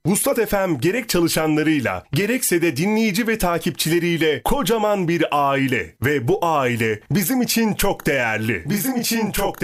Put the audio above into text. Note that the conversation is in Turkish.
Vuslat FM gerek çalışanlarıyla, gerekse de dinleyici ve takipçileriyle kocaman bir aile ve bu aile bizim için çok değerli. Bizim için çok